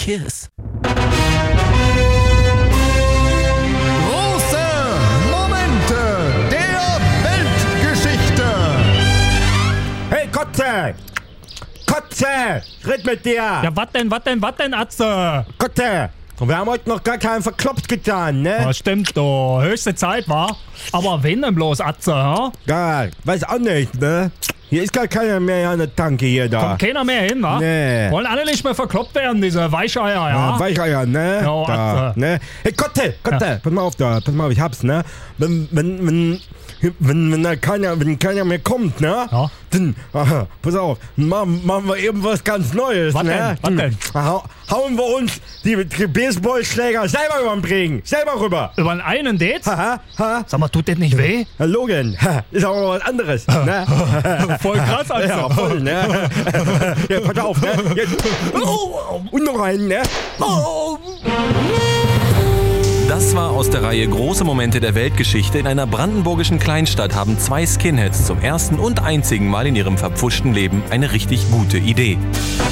Kiss. Große Momente der Weltgeschichte. Hey, Kotze! Kotze! Red mit dir! Ja, was denn, Atze? Kotze! Wir haben heute noch gar keinen verkloppt getan, ne? Ja, stimmt doch. Höchste Zeit, war. Aber wen denn bloß, Atze, ha? Ja, weiß auch nicht, ne? Hier ist gar keiner mehr an der Tanke hier da. Kommt keiner mehr hin, wa? Nee. Wollen alle nicht mehr verkloppt werden, diese Weicheier, ja? Weicheier, ne? Ja, da, Atze. ne? Hey, Kotze! Pass mal auf da, ich hab's, ne? Wenn keiner mehr kommt, ne? Ja. Dann, pass auf, machen wir eben was ganz Neues, Was ne? denn? Was denn? Hauen wir uns die Baseballschläger selber über den Regen, selber rüber. Über einen Date? Ha? Sag mal, tut das nicht weh? Logan, ist aber was anderes, ne? Voll krass, Atze. Ja, voll, ne? Ja, pass auf, ne? Jetzt. Und noch einen, ne? Das war aus der Reihe Große Momente der Weltgeschichte. In einer brandenburgischen Kleinstadt haben 2 Skinheads zum ersten und einzigen Mal in ihrem verpfuschten Leben eine richtig gute Idee.